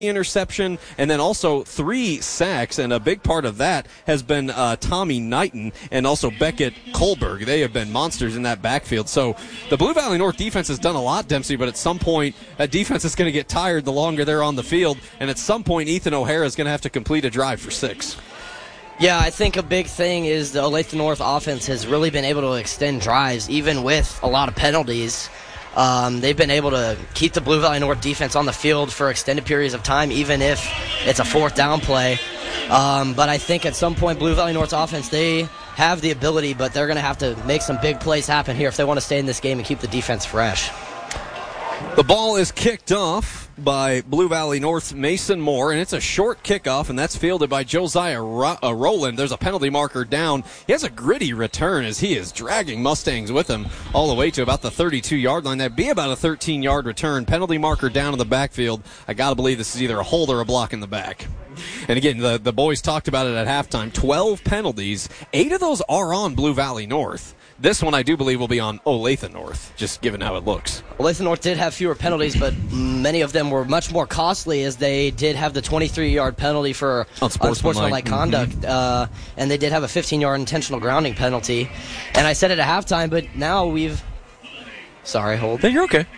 interception, and then also 3 sacks, and a big part of that has been Tommy Knighton and also Beckett Kohlberg. They have been monsters in that backfield. So the Blue Valley North defense has done a lot, Dempsey, but at some point that defense is going to get tired the longer they're on the field, and at some point Ethan O'Hara is going to have to complete a drive for 6. Yeah, I think a big thing is the Olathe North offense has really been able to extend drives, even with a lot of penalties. They've been able to keep the Blue Valley North defense on the field for extended periods of time, even if it's a 4th down play. But I think at some point, Blue Valley North's offense, they have the ability, but they're going to have to make some big plays happen here if they want to stay in this game and keep the defense fresh. The ball is kicked off by Blue Valley North's Mason Moore, and it's a short kickoff, and that's fielded by Josiah Rowland. There's a penalty marker down. He has a gritty return as he is dragging Mustangs with him all the way to about the 32-yard line. That'd be about a 13-yard return. Penalty marker down in the backfield. I got to believe this is either a hold or a block in the back. And again, the boys talked about it at halftime. 12 penalties. 8 of those are on Blue Valley North. This one I do believe will be on Olathe North, just given how it looks. Olathe North did have fewer penalties, but many of them were much more costly, as they did have the 23-yard penalty for unsportsmanlike conduct, and they did have a 15-yard intentional grounding penalty. And I said it at halftime, but now we've... Sorry, hold. Hey, you're okay.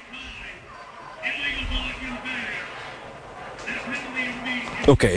Okay.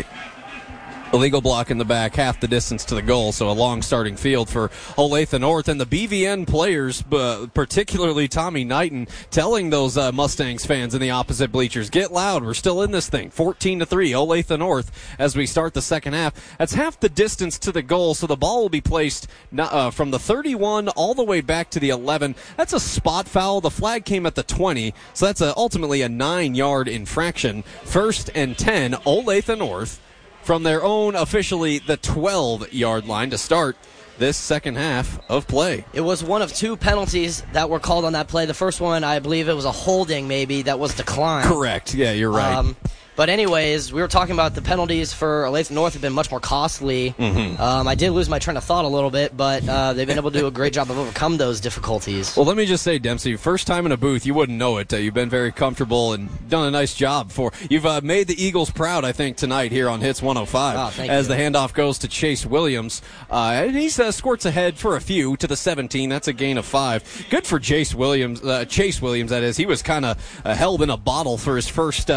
Illegal block in the back, half the distance to the goal, so a long starting field for Olathe North. And the BVN players, particularly Tommy Knighton, telling those Mustangs fans in the opposite bleachers, get loud, we're still in this thing. 14-3, Olathe North as we start the second half. That's half the distance to the goal, so the ball will be placed from the 31 all the way back to the 11. That's a spot foul. The flag came at the 20, so that's ultimately a 9-yard infraction. 1st and 10, Olathe North, from their own, officially, the 12-yard line to start this second half of play. It was one of 2 penalties that were called on that play. The first one, I believe it was a holding, maybe, that was declined. Correct. Yeah, you're right. But anyways, we were talking about the penalties for Olathe North have been much more costly. I did lose my train of thought a little bit, but they've been able to do a great job of overcome those difficulties. Well, let me just say, Dempsey, first time in a booth, you wouldn't know it. You've been very comfortable and done a nice job. You've made the Eagles proud, I think, tonight here on Hits 105. As the handoff goes to Chase Williams. And he squirts ahead for a few to the 17. That's a gain of 5. Good for Chase Williams, that is. He was kind of held in a bottle for his first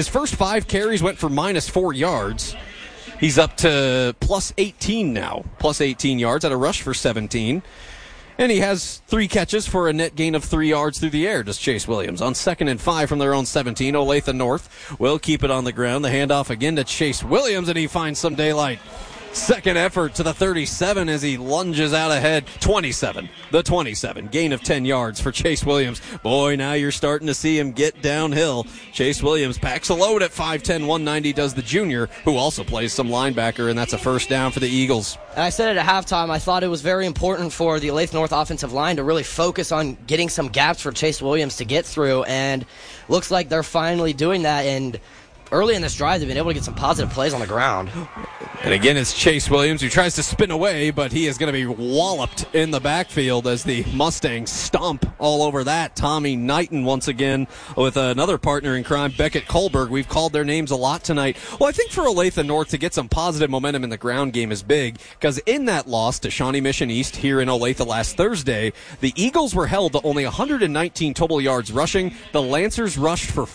5 carries, went for -4 yards. He's up to plus 18 now. Plus 18 yards, at a rush for 17. And he has 3 catches for a net gain of 3 yards through the air, does Chase Williams. On 2nd and 5 from their own 17, Olathe North will keep it on the ground. The handoff again to Chase Williams, and he finds some daylight. Second effort to the 37 as he lunges out ahead. 27. The 27. Gain of 10 yards for Chase Williams. Boy, now you're starting to see him get downhill. Chase Williams packs a load at 5'10", 190, does the junior, who also plays some linebacker, and that's a first down for the Eagles. And I said it at halftime, I thought it was very important for the Olathe North offensive line to really focus on getting some gaps for Chase Williams to get through, and looks like they're finally doing that, and early in this drive, they've been able to get some positive plays on the ground. And again, it's Chase Williams who tries to spin away, but he is going to be walloped in the backfield as the Mustangs stomp all over that. Tommy Knighton once again with another partner in crime, Beckett Kohlberg. We've called their names a lot tonight. Well, I think for Olathe North to get some positive momentum in the ground game is big, because in that loss to Shawnee Mission East here in Olathe last Thursday, the Eagles were held to only 119 total yards rushing. The Lancers rushed for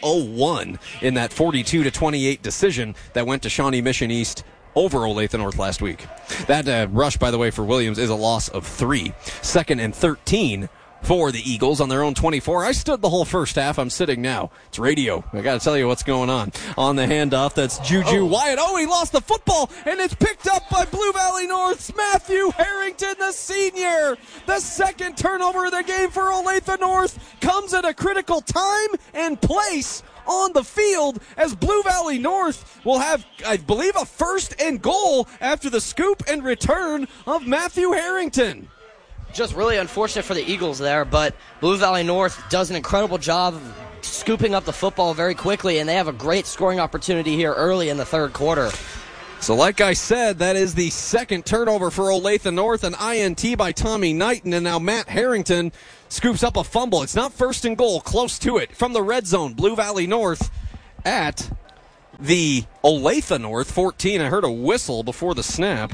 401 in that 42-28 decision that went to Shawnee Mission East over Olathe North last week. That rush, by the way, for Williams is a loss of 3. 2nd and 13 for the Eagles on their own 24. I stood the whole first half. I'm sitting now. It's radio. I got to tell you what's going on. On the handoff, that's Juju Wyatt. Oh, he lost the football, and it's picked up by Blue Valley North's Matthew Harrington, the senior. The second turnover of the game for Olathe North comes at a critical time and place on the field, as Blue Valley North will have, I believe, a 1st and goal after the scoop and return of Matthew Harrington. Just really unfortunate for the Eagles there, but Blue Valley North does an incredible job of scooping up the football very quickly, and they have a great scoring opportunity here early in the 3rd quarter. So like I said, that is the second turnover for Olathe North, an INT by Tommy Knighton, and now Matt Harrington scoops up a fumble. It's not 1st and goal, close to it. From the red zone, Blue Valley North at the Olathe North 14. I heard a whistle before the snap.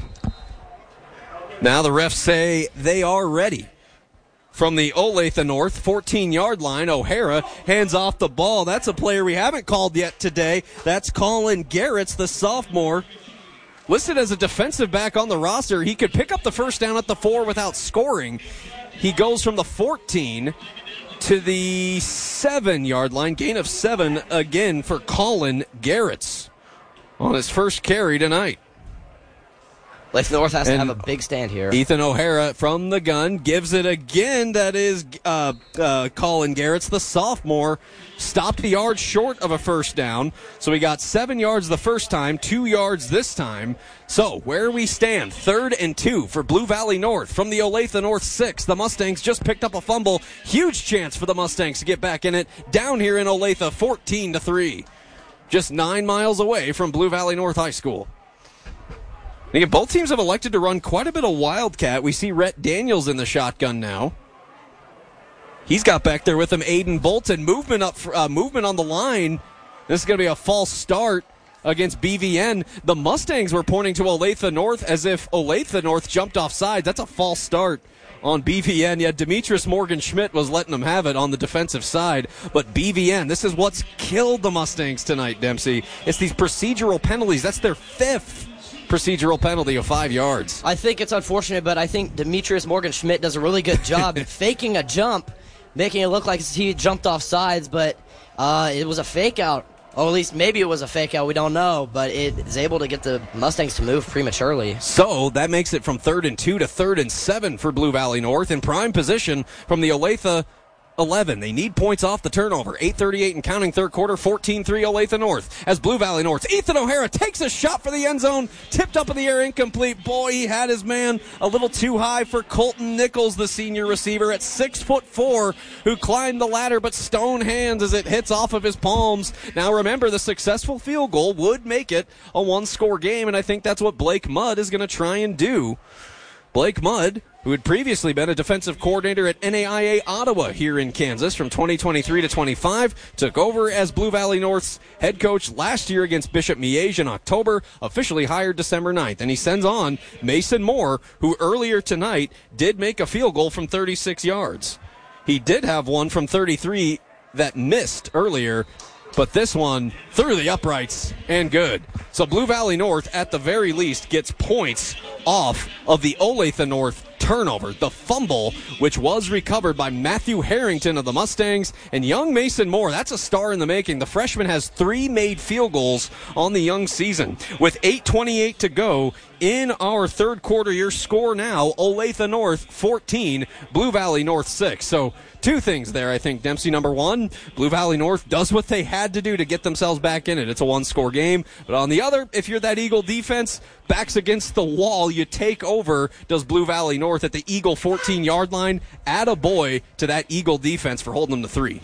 Now the refs say they are ready. From the Olathe North 14-yard line, O'Hara hands off the ball. That's a player we haven't called yet today. That's Colin Garretts, the sophomore. Listed as a defensive back on the roster. He could pick up the first down at the 4 without scoring. He goes from the 14 to the 7-yard line. Gain of 7 again for Colin Garretts on his first carry tonight. Olathe North has to have a big stand here. Ethan O'Hara from the gun gives it again. That is Colin Garretts, the sophomore. Stopped the yard short of a first down. So we got 7 yards the first time, 2 yards this time. So where we stand, 3rd and 2 for Blue Valley North from the Olathe North 6. The Mustangs just picked up a fumble. Huge chance for the Mustangs to get back in it. Down here in Olathe, 14-3. Just 9 miles away from Blue Valley North High School. And again, both teams have elected to run quite a bit of Wildcat. We see Rhett Daniels in the shotgun now. He's got back there with him Aiden Bolton. Movement on the line. This is going to be a false start against BVN. The Mustangs were pointing to Olathe North as if Olathe North jumped off sides. That's a false start on BVN. Yeah, Demetrius Morgan-Schmidt was letting them have it on the defensive side. But BVN, this is what's killed the Mustangs tonight, Dempsey. It's these procedural penalties. That's their 5th procedural penalty of 5 yards. I think it's unfortunate, but I think Demetrius Morgan-Schmidt does a really good job faking a jump, making it look like he jumped off sides, but it was a fake out. Or at least maybe it was a fake out. We don't know, but it is able to get the Mustangs to move prematurely. So that makes it from 3rd and 2 to 3rd and 7 for Blue Valley North in prime position from the Olathe 11. They need points off the turnover. 8:38 and counting third quarter, 14-3 Olathe North. As Blue Valley North, Ethan O'Hara takes a shot for the end zone, tipped up in the air, incomplete. Boy, he had his man a little too high for Colton Nichols, the senior receiver at 6'4", who climbed the ladder but stone hands as it hits off of his palms. Now remember, the successful field goal would make it a one-score game, and I think that's what Blake Mudd is going to try and do. Blake Mudd, who had previously been a defensive coordinator at NAIA Ottawa here in Kansas from 2023 to 25, took over as Blue Valley North's head coach last year against Bishop Miege in October, officially hired December 9th. And he sends on Mason Moore, who earlier tonight did make a field goal from 36 yards. He did have one from 33 that missed earlier, but this one through the uprights and good. So Blue Valley North, at the very least, gets points off of the Olathe North turnover, the fumble, which was recovered by Matthew Harrington of the Mustangs, and young Mason Moore. That's a star in the making. The freshman has 3 made field goals on the young season. With 8:28 to go in our third quarter, your score now, Olathe North 14, Blue Valley North 6. So 2 things there, I think, Dempsey. Number 1, Blue Valley North does what they had to do to get themselves back in it. It's a one-score game. But on the other, if you're that Eagle defense, backs against the wall, you take over, does Blue Valley North at the Eagle 14-yard line. Attaboy to that Eagle defense for holding them to 3.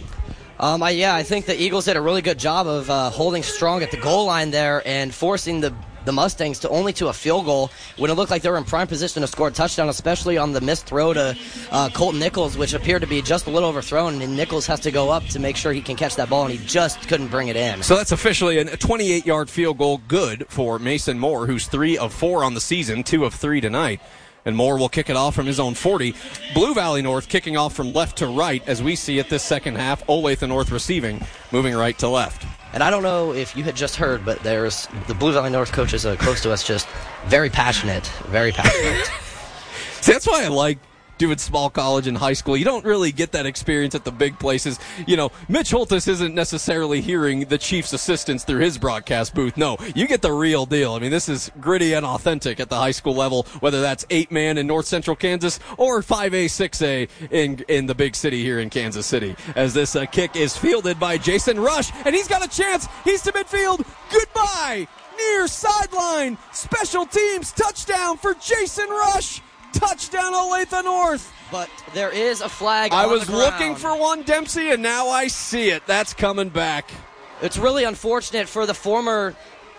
I think the Eagles did a really good job of holding strong at the goal line there and forcing the Mustangs to a field goal when it looked like they were in prime position to score a touchdown, especially on the missed throw to Colton Nichols, which appeared to be just a little overthrown, and Nichols has to go up to make sure he can catch that ball, and he just couldn't bring it in. So that's officially a 28-yard field goal, good for Mason Moore, who's 3 of 4 on the season, 2 of 3 tonight. And Moore will kick it off from his own 40. Blue Valley North kicking off from left to right as we see it this second half. Olathe North receiving, moving right to left. And I don't know if you had just heard, but there's the Blue Valley North coaches close to us, just very passionate, very passionate. See, that's why I like doing small college and high school. You don't really get that experience at the big places. You know, Mitch Holtis isn't necessarily hearing the Chiefs' assistants through his broadcast booth. No, you get the real deal. I mean, this is gritty and authentic at the high school level, whether that's 8-man in North Central Kansas or 5A, 6A in the big city here in Kansas City. As this kick is fielded by Jason Rush, and he's got a chance. He's to midfield. Goodbye. Near sideline. Special teams touchdown for Jason Rush. Touchdown Olathe North. But there is a flag I on was the ground. looking for one, Dempsey, and now I see it. That's coming back. It's really unfortunate for the former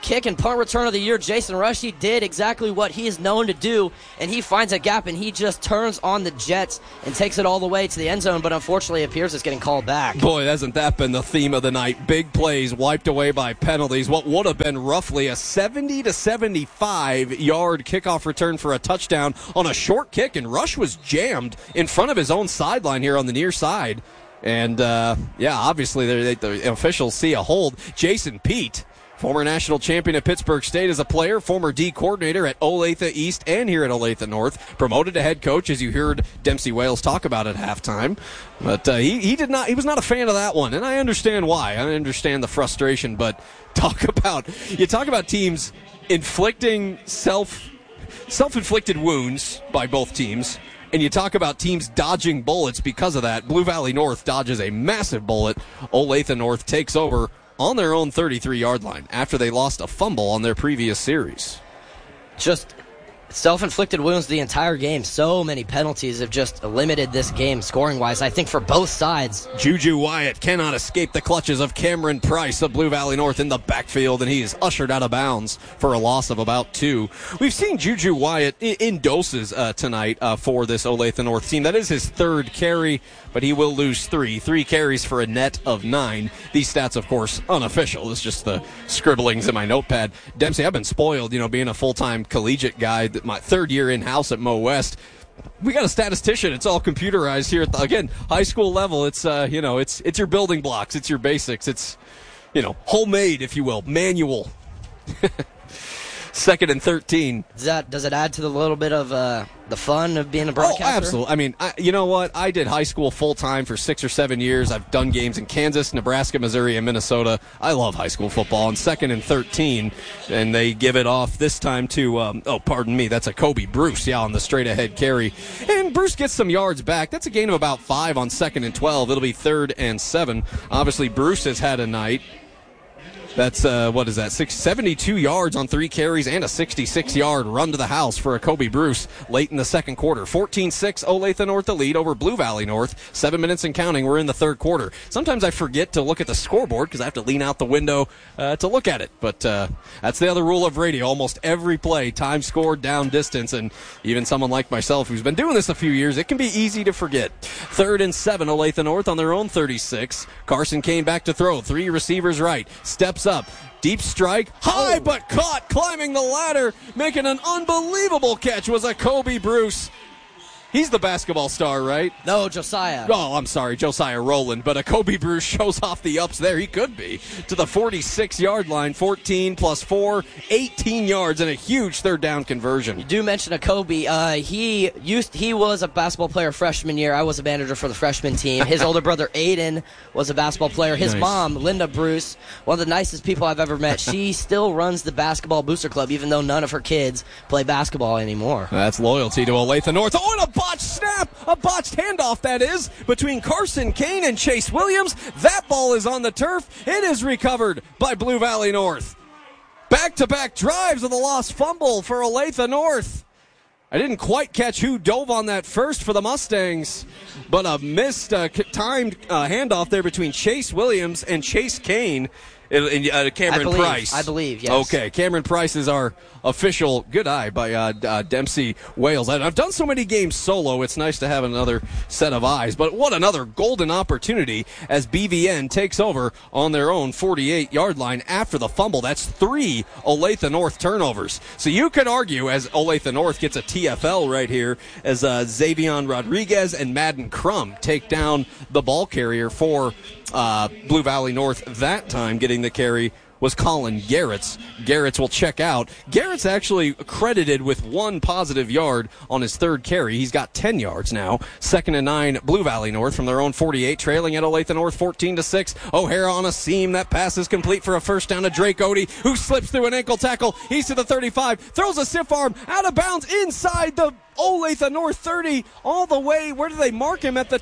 kick and punt return of the year, Jason Rush, he did exactly what he is known to do, and he finds a gap, and he just turns on the jets and takes it all the way to the end zone, but unfortunately it appears it's getting called back. Boy, hasn't that been the theme of the night? Big plays wiped away by penalties. What would have been roughly a 70 to 75-yard kickoff return for a touchdown on a short kick, and Rush was jammed in front of his own sideline here on the near side. And, obviously the officials see a hold. Jason Peet, former national champion at Pittsburgh State as a player, former D coordinator at Olathe East and here at Olathe North, promoted to head coach, as you heard Dempsey Wales talk about at halftime. But he was not a fan of that one, and I understand why. I understand the frustration, but talk about teams inflicting self-inflicted wounds by both teams. And you talk about teams dodging bullets because of that. Blue Valley North dodges a massive bullet. Olathe North takes over on their own 33-yard line after they lost a fumble on their previous series. Just self-inflicted wounds the entire game. So many penalties have just limited this game scoring-wise, I think, for both sides. Juju Wyatt cannot escape the clutches of Cameron Price of Blue Valley North in the backfield, and he is ushered out of bounds for a loss of about 2. We've seen Juju Wyatt in doses tonight for this Olathe North team. That is his third carry, but he will lose 3. 3 carries for a net of 9. These stats, of course, unofficial. It's just the scribblings in my notepad. Dempsey, I've been spoiled, being a full-time collegiate guy. My third year in-house at Mo West. We got a statistician. It's all computerized here. Again, high school level, it's it's your building blocks. It's your basics. It's, homemade, if you will, manual. 2nd and 13. Does it add to the little bit of the fun of being a broadcaster? Oh, absolutely. I mean, you know what? I did high school full-time for 6 or 7 years. I've done games in Kansas, Nebraska, Missouri, and Minnesota. I love high school football. On 2nd and 13, and they give it off this time to, that's a Kobe Bruce, on the straight-ahead carry. And Bruce gets some yards back. That's a gain of about 5 on 2nd and 12. It'll be 3rd and 7. Obviously, Bruce has had a night. That's, 72 yards on 3 carries and a 66-yard run to the house for a Kobe Bruce late in the second quarter. 14-6, Olathe North the lead over Blue Valley North. 7 minutes and counting. We're in the third quarter. Sometimes I forget to look at the scoreboard because I have to lean out the window to look at it. But that's the other rule of radio. Almost every play, time scored, down distance, and even someone like myself who's been doing this a few years, it can be easy to forget. 3rd and 7, Olathe North on their own 36. Carson came back to throw. 3 receivers right. Steps up, deep strike, high but caught, climbing the ladder, making an unbelievable catch was a Kobe Bruce. He's the basketball star, right? No, Josiah. Oh, I'm sorry, Josiah Rowland. But a Kobe Bruce shows off the ups there. He could be. To the 46-yard line, 14 plus 4, 18 yards, and a huge third down conversion. You do mention a Kobe. He was a basketball player freshman year. I was a manager for the freshman team. His older brother, Aiden, was a basketball player. His mom, Linda Bruce, one of the nicest people I've ever met. She still runs the basketball booster club, even though none of her kids play basketball anymore. That's loyalty to Olathe North. Oh, and a botched snap, a botched handoff, that is, between Carson Kane and Chase Williams. That ball is on the turf. It is recovered by Blue Valley North. Back-to-back drives of the lost fumble for Olathe North. I didn't quite catch who dove on that first for the Mustangs, but a missed timed handoff there between Chase Williams and Chase Kane. Cameron Price. I believe, yes. Okay, Cameron Price is our official good eye by Dempsey Wales. I've done so many games solo, it's nice to have another set of eyes. But what another golden opportunity as BVN takes over on their own 48-yard line after the fumble. That's 3 Olathe North turnovers. So you could argue, as Olathe North gets a TFL right here, as Xavion Rodriguez and Madden Crum take down the ball carrier for Blue Valley North. That time getting the carry was Colin Garretts. Garretts will check out. Garretts actually credited with 1 positive yard on his third carry. He's got 10 yards now. 2nd and 9, Blue Valley North from their own 48, trailing at Olathe North 14-6. O'Hara on a seam. That pass is complete for a first down to Drake Odie, who slips through an ankle tackle. He's to the 35, throws a stiff arm out of bounds inside the Olathe North 30, all the way. Where do they mark him? At the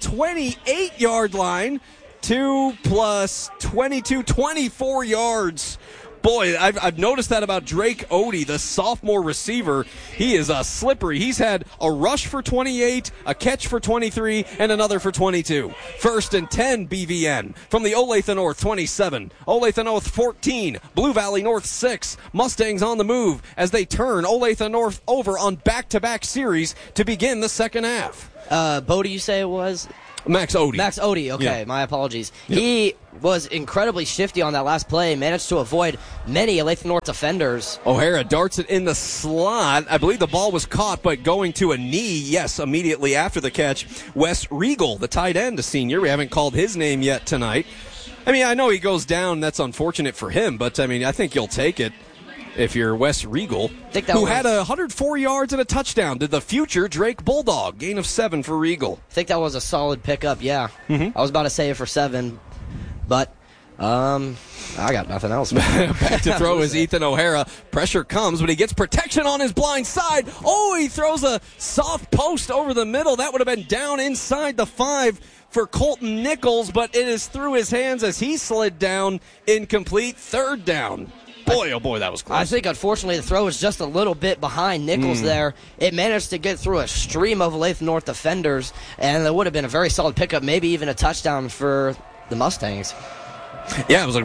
28-yard line. 2 plus 22, 24 yards. Boy, I've noticed that about Drake Odie, the sophomore receiver. He is slippery. He's had a rush for 28, a catch for 23, and another for 22. 1st and 10, BVN. From the Olathe North 27, Olathe North 14, Blue Valley North 6. Mustangs on the move as they turn Olathe North over on back-to-back series to begin the second half. Bodie, you say it was? Max Odie. Max Odie, okay, Yeah. My apologies. Yep. He was incredibly shifty on that last play, managed to avoid many Olathe North defenders. O'Hara darts it in the slot. I believe the ball was caught, but going to a knee, yes, immediately after the catch. Wes Regal, the tight end, a senior. We haven't called his name yet tonight. I mean, I know he goes down. That's unfortunate for him, but, I mean, I think you'll take it. If you're Wes Regal, who had 104 yards and a touchdown to the future Drake Bulldog. Gain of 7 for Regal. I think that was a solid pickup, yeah. I was about to say it for 7, but I got nothing else. Back to throw is Ethan O'Hara. Pressure comes, but he gets protection on his blind side. Oh, he throws a soft post over the middle. That would have been down inside the 5 for Colton Nichols, but it is through his hands as he slid down. Incomplete. 3rd down. Boy, oh boy, that was close. I think, unfortunately, the throw was just a little bit behind Nichols there. It managed to get through a stream of Olathe North defenders, and it would have been a very solid pickup, maybe even a touchdown for the Mustangs. Yeah, it was a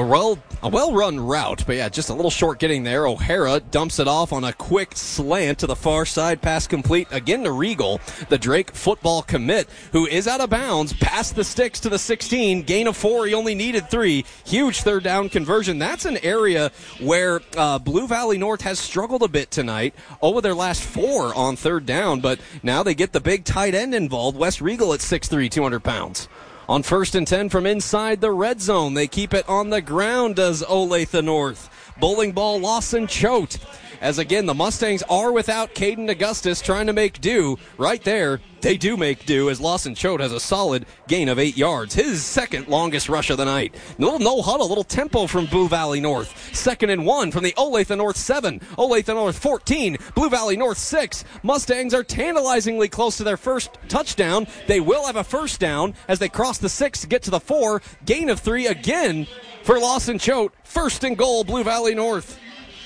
well-run route, but yeah, just a little short getting there. O'Hara dumps it off on a quick slant to the far side, pass complete again to Regal, the Drake football commit, who is out of bounds, past the sticks to the 16, gain of 4, he only needed 3, huge 3rd down conversion. That's an area where Blue Valley North has struggled a bit tonight over their last 4 on 3rd down, but now they get the big tight end involved, Wes Regal at 6'3", 200 pounds. On 1st and 10 from inside the red zone, they keep it on the ground, does Olathe North. Bowling ball, Lawson Choate. As again, the Mustangs are without Caden Augustus trying to make do. Right there, they do make do as Lawson Choate has a solid gain of 8 yards. His 2nd longest rush of the night. Little no huddle, little tempo from Blue Valley North. 2nd and 1 from the Olathe North 7. Olathe North 14. Blue Valley North 6. Mustangs are tantalizingly close to their first touchdown. They will have a 1st down as they cross the 6 to get to the 4. Gain of 3 again for Lawson Choate. 1st and goal, Blue Valley North.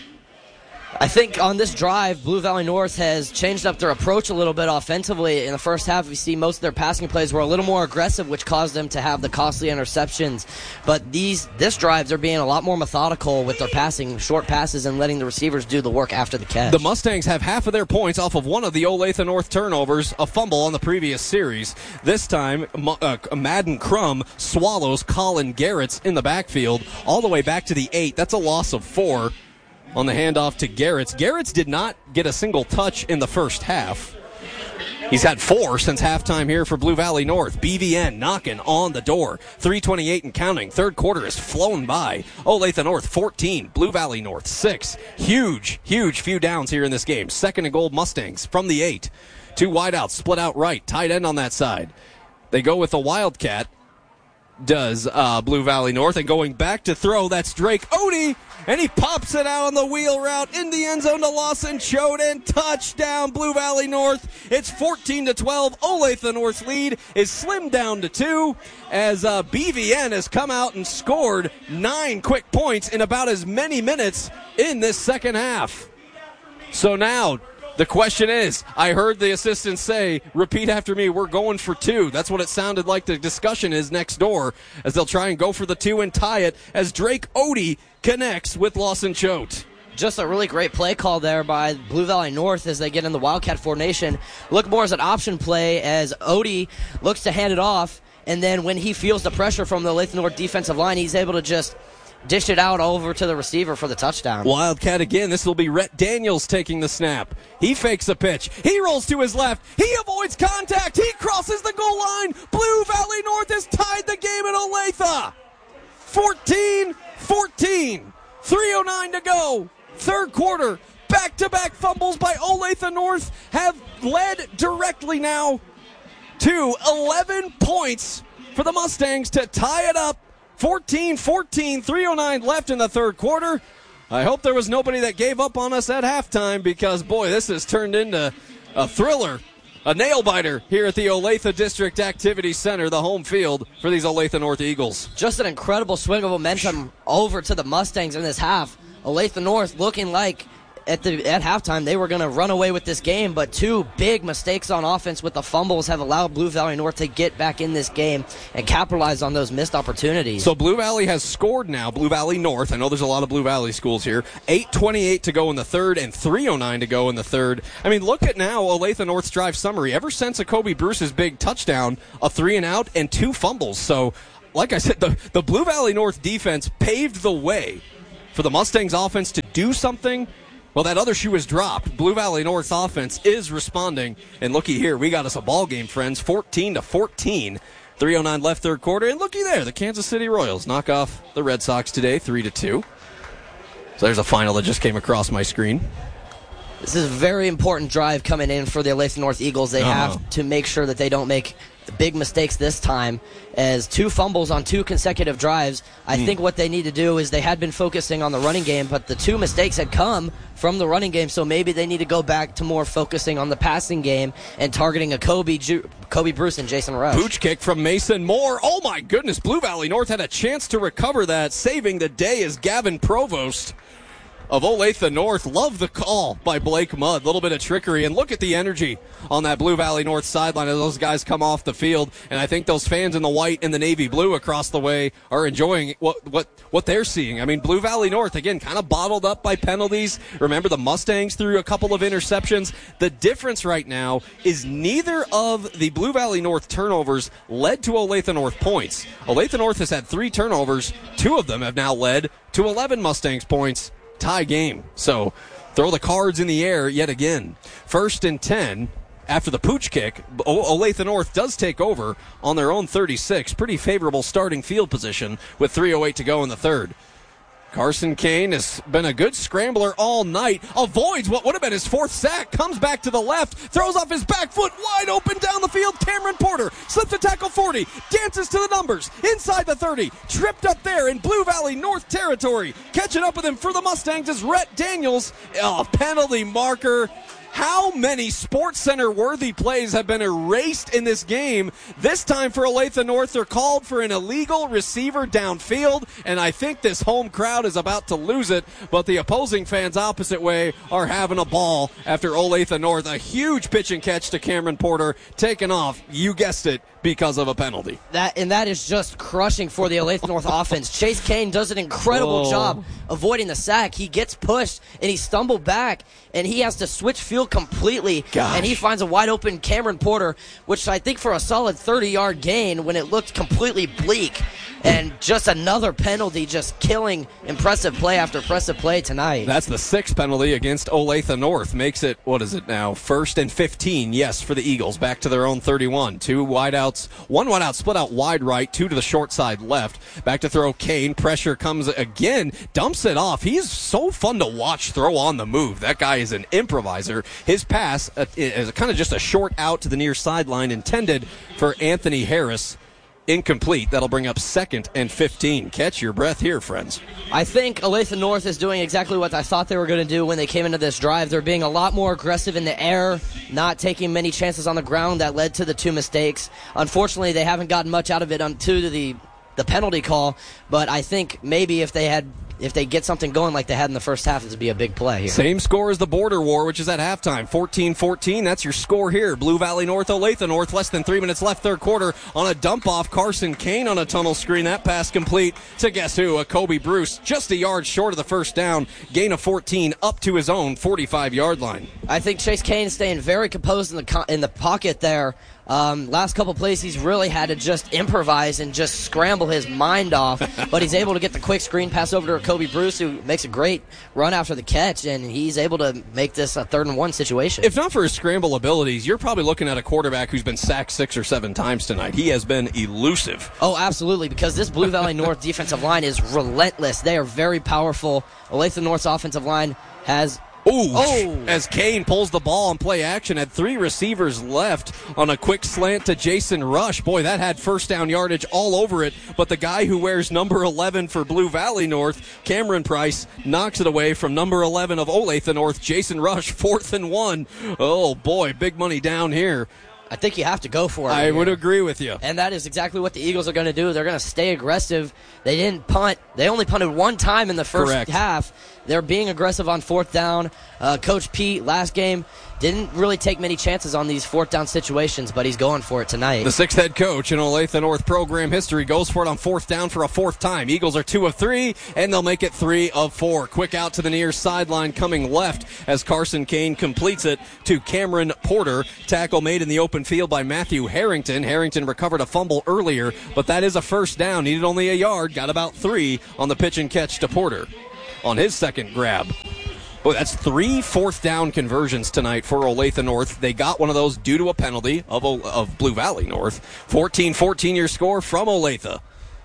I think on this drive, Blue Valley North has changed up their approach a little bit offensively. In the first half, we see most of their passing plays were a little more aggressive, which caused them to have the costly interceptions. But this drive, they're being a lot more methodical with their passing, short passes, and letting the receivers do the work after the catch. The Mustangs have half of their points off of one of the Olathe North turnovers, a fumble on the previous series. This time, Madden Crum swallows Colin Garrett's in the backfield all the way back to the 8. That's a loss of 4. On the handoff to Garrett's. Garrett's did not get a single touch in the first half. He's had 4 since halftime here for Blue Valley North. BVN knocking on the door. 3:28 and counting. 3rd quarter has flown by. Olathe North 14. Blue Valley North 6. Huge few downs here in this game. 2nd and goal Mustangs from the 8. 2 wideouts split out right. Tight end on that side. They go with the Wildcat. Does Blue Valley North, and going back to throw, that's Drake Odie, and he pops it out on the wheel route in the end zone to Lawson Choate, and touchdown Blue Valley North. It's 14-12. Olathe North lead is slimmed down to 2 as BVN has come out and scored 9 quick points in about as many minutes in this second half. So now the question is, I heard the assistant say, repeat after me, we're going for 2. That's what it sounded like the discussion is next door, as they'll try and go for the 2 and tie it, as Drake Odie connects with Lawson Choate. Just a really great play call there by Blue Valley North as they get in the Wildcat formation. Look more as an option play as Odie looks to hand it off, and then when he feels the pressure from the Olathe North defensive line, he's able to just dish it out over to the receiver for the touchdown. Wildcat again. This will be Rhett Daniels taking the snap. He fakes a pitch. He rolls to his left. He avoids contact. He crosses the goal line. Blue Valley North has tied the game at Olathe. 14-14. 3:09 to go. 3rd quarter. Back-to-back fumbles by Olathe North have led directly now to 11 points for the Mustangs to tie it up. 14-14, 3:09 left in the 3rd quarter. I hope there was nobody that gave up on us at halftime because, boy, this has turned into a thriller A nail-biter here at the Olathe District Activity Center, the home field for these Olathe North Eagles. Just an incredible swing of momentum over to the Mustangs in this half. Olathe North looking like at halftime they were going to run away with this game, but two big mistakes on offense with the fumbles have allowed Blue Valley North to get back in this game and capitalize on those missed opportunities. So Blue Valley has scored now, Blue Valley North. I know there's a lot of Blue Valley schools here. 8:28 to go in the third and 3:09 to go in the third. I mean, look at now Olathe North's drive summary. Ever since Kobe Bruce's big touchdown, a 3-and-out and 2 fumbles. So, like I said, the Blue Valley North defense paved the way for the Mustangs offense to do something. Well, that other shoe was dropped. Blue Valley North's offense is responding. And looky here, we got us a ball game, friends, 14-14. 3:09 left third quarter. And looky there, the Kansas City Royals knock off the Red Sox today, 3-2. So there's a final that just came across my screen. This is a very important drive coming in for the Olathe North Eagles. They have to make sure that they don't make the big mistakes this time, as 2 fumbles on 2 consecutive drives. I think what they need to do is they had been focusing on the running game, but the 2 mistakes had come from the running game, so maybe they need to go back to more focusing on the passing game and targeting a Kobe Bruce and Jason Rush. Pooch kick from Mason Moore. Oh my goodness, Blue Valley North had a chance to recover that. Saving the day is Gavin Provost of Olathe North. Love the call by Blake Mudd. A little bit of trickery, and look at the energy on that Blue Valley North sideline as those guys come off the field. And I think those fans in the white and the navy blue across the way are enjoying what they're seeing. I mean, Blue Valley North, again, kind of bottled up by penalties. Remember, the Mustangs threw a couple of interceptions. The difference right now is neither of the Blue Valley North turnovers led to Olathe North points. Olathe North has had 3 turnovers. 2 of them have now led to 11 Mustangs points. Tie game. So throw the cards in the air yet again. 1st and 10 after the pooch kick. Olathe North does take over on their own 36. Pretty favorable starting field position with 3:08 to go in the third. Carson Kane has been a good scrambler all night. Avoids what would have been his 4th sack. Comes back to the left. Throws off his back foot. Wide open down the field. Cameron Porter slips a tackle 40. Dances to the numbers. Inside the 30. Tripped up there in Blue Valley North territory. Catching up with him for the Mustangs is Rhett Daniels. Penalty marker. How many Sports Center worthy plays have been erased in this game? This time for Olathe North, they're called for an illegal receiver downfield, and I think this home crowd is about to lose it, but the opposing fans opposite way are having a ball after Olathe North. A huge pitch and catch to Cameron Porter, taken off, you guessed it, because of a penalty. That is just crushing for the Olathe North offense. Chase Kane does an incredible job avoiding the sack. He gets pushed, and he stumbled back, and he has to switch field completely. Gosh. And he finds a wide open Cameron Porter, which I think for a solid 30-yard gain when it looked completely bleak. And just another penalty, just killing impressive play after impressive play tonight. That's the 6th penalty against Olathe North. Makes it, what is it now, 1st and 15, yes, for the Eagles. Back to their own 31. 2 wideouts, 1 wideout split out wide right, 2 to the short side left. Back to throw Kane. Pressure comes again, dumps it off. He's so fun to watch throw on the move. That guy is an improviser. His pass is kind of just a short out to the near sideline intended for Anthony Harris. Incomplete. That'll bring up 2nd and 15. Catch your breath here, friends. I think Olathe North is doing exactly what I thought they were going to do when they came into this drive. They're being a lot more aggressive in the air, not taking many chances on the ground. That led to the 2 mistakes. Unfortunately, they haven't gotten much out of it until the penalty call, but I think maybe if they get something going like they had in the first half, this would be a big play here. Same score as the Border War, which is at halftime. 14-14. That's your score here. Blue Valley North, Olathe North. Less than 3 minutes left, third quarter. On a dump-off, Carson Kane on a tunnel screen. That pass complete to guess who? A Kobe Bruce. Just a yard short of the first down. Gain of 14 up to his own 45-yard line. I think Chase Kane is staying very composed in the pocket there. Last couple plays, he's really had to just improvise and just scramble his mind off, but he's able to get the quick screen pass over to Kobe Bruce, who makes a great run after the catch, and he's able to make this a 3rd and 1 situation. If not for his scramble abilities, you're probably looking at a quarterback who's been sacked 6 or 7 times tonight. He has been elusive. Oh, absolutely, because this Blue Valley North defensive line is relentless. They are very powerful. Olathe North's offensive line has Ooh, as Kane pulls the ball on play action, had 3 receivers left on a quick slant to Jason Rush. Boy, that had first down yardage all over it, but the guy who wears number 11 for Blue Valley North, Cameron Price, knocks it away from number 11 of Olathe North, Jason Rush, 4th and 1. Oh boy, big money down here. I think you have to go for it. I would agree with you. And that is exactly what the Eagles are going to do. They're going to stay aggressive. They didn't punt. They only punted 1 time in the first half. They're being aggressive on 4th down. Coach Pete, last game, didn't really take many chances on these 4th down situations, but he's going for it tonight. The 6th head coach in Olathe North program history goes for it on 4th down for a 4th time. Eagles are 2 of 3, and they'll make it 3 of 4. Quick out to the near sideline coming left as Carson Kane completes it to Cameron Porter. Tackle made in the open field by Matthew Harrington. Harrington recovered a fumble earlier, but that is a first down. Needed only a yard, got about 3 on the pitch and catch to Porter on his second grab. Boy, that's 3 4th down conversions tonight for Olathe North. They got one of those due to a penalty of Blue Valley North. 14-14 your score from Olathe.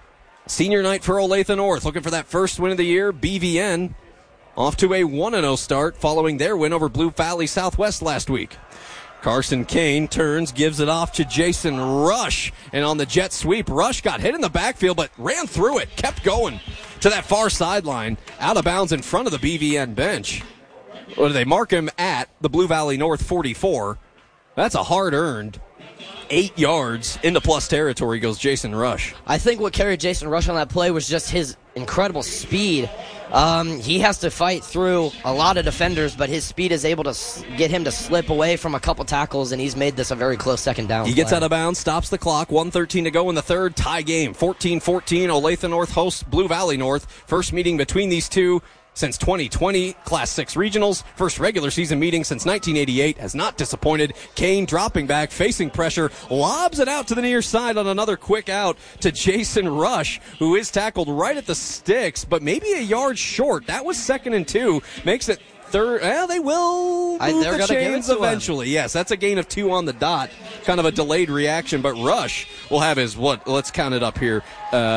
Senior night for Olathe North. Looking for that first win of the year. BVN off to a 1-0 start following their win over Blue Valley Southwest last week. Carson Kane turns, gives it off to Jason Rush. And on the jet sweep, Rush got hit in the backfield, but ran through it, kept going to that far sideline, out of bounds in front of the BVN bench. Or they mark him at the Blue Valley North 44. That's a hard-earned 8 yards into plus territory goes Jason Rush. I think what carried Jason Rush on that play was just his incredible speed. He has to fight through a lot of defenders, but his speed is able to get him to slip away from a couple tackles, and he's made this a very close second down. He gets out of bounds, stops the clock, 1:13 to go in the third, tie game. 14-14, Olathe North hosts Blue Valley North. First meeting between these two since 2020, Class 6 regionals. First regular season meeting since 1988. Has not disappointed. Kane dropping back, facing pressure, lobs it out to the near side on another quick out to Jason Rush, who is tackled right at the sticks, but maybe a yard short. That was 2nd and 2. Makes it third. Well, they will move the chains eventually. Yes, that's a gain of 2 on the dot. Kind of a delayed reaction, but Rush will have his, let's count it up here.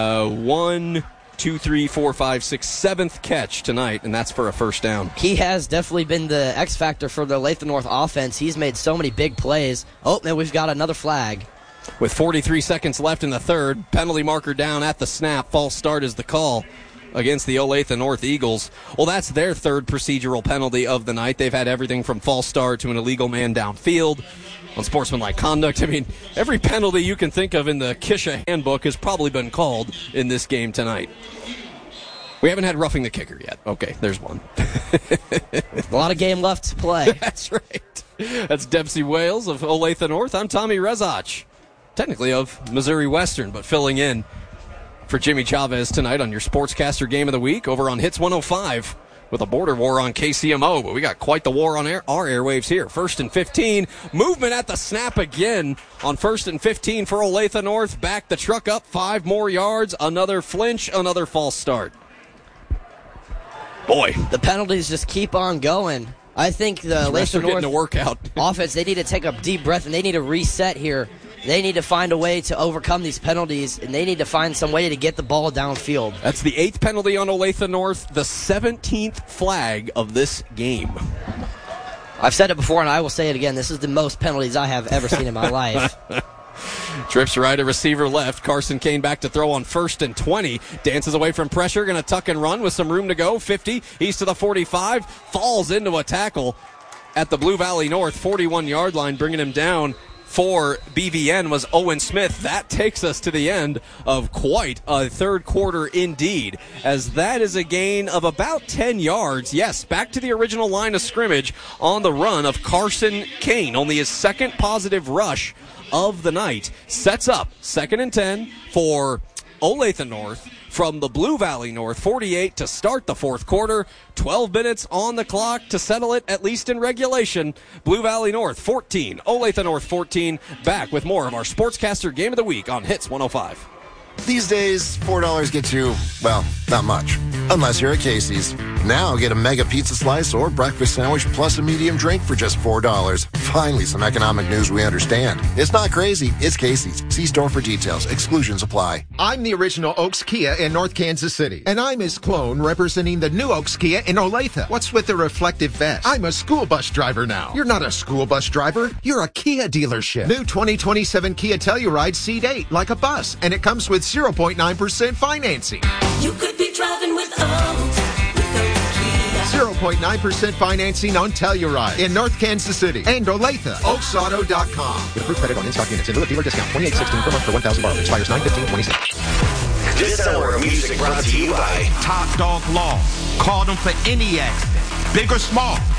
1, 2, 3, 4, 5, 6, 7th catch tonight, and that's for a first down. He has definitely been the X factor for the Olathe North offense. He's made so many big plays. Oh, and we've got another flag. With 43 seconds left in the third, penalty marker down at the snap. False start is the call against the Olathe North Eagles. Well, that's their third procedural penalty of the night. They've had everything from false start to an illegal man downfield. Unsportsmanlike conduct. I mean, every penalty you can think of in the Kisha handbook has probably been called in this game tonight. We haven't had roughing the kicker yet. Okay, there's one. A lot of game left to play. That's right. That's Dempsey Wales of Olathe North. I'm Tommy Rezach, technically of Missouri Western, but filling in for Jimmy Chavez tonight on your Sportscaster Game of the Week over on Hits 105. With a border war on KCMO, but we got quite the war on our airwaves here. 1st and 15. Movement at the snap again on 1st and 15 for Olathe North. Back the truck up 5 more yards. Another flinch, another false start. Boy. The penalties just keep on going. I think the Olathe North workout. offense, they need to take a deep breath and they need to reset here. They need to find a way to overcome these penalties, and they need to find some way to get the ball downfield. That's the 8th penalty on Olathe North, the 17th flag of this game. I've said it before, and I will say it again. This is the most penalties I have ever seen in my life. Trips right, a receiver left. Carson Kane back to throw on 1st and 20. Dances away from pressure, going to tuck and run with some room to go. 50, he's to the 45, falls into a tackle at the Blue Valley North 41-yard line, bringing him down. For BVN was Owen Smith. That takes us to the end of quite a third quarter indeed, as that is a gain of about 10 yards. Yes, back to the original line of scrimmage on the run of Carson Kane. Only his 2nd positive rush of the night. Sets up 2nd and 10 for Olathe North from the Blue Valley North 48 to start the 4th quarter. 12 minutes on the clock to settle it, at least in regulation. Blue Valley North 14, Olathe North 14. Back with more of our Sportscaster Game of the Week on Hits 105. These days, $4 gets you, well, not much. Unless you're at Casey's. Now get a mega pizza slice or breakfast sandwich plus a medium drink for just $4. Finally, some economic news we understand. It's not crazy. It's Casey's. See store for details. Exclusions apply. I'm the original Oaks Kia in North Kansas City. And I'm Ms. Clone representing the new Oaks Kia in Olathe. What's with the reflective vest? I'm a school bus driver now. You're not a school bus driver. You're a Kia dealership. New 2027 Kia Telluride Seat 8, like a bus. And it comes with 0.9% financing. You could be driving with Oaks. 0.9% financing on Telluride in North Kansas City and Olathe. OaksAuto.com. With approved credit on in-stock units. Into a dealer discount. $28.16 per month for 1,000 borrowed. Expires 9/15/26. This hour of music brought to you by Top Dog Law. Call them for any accident, big or small.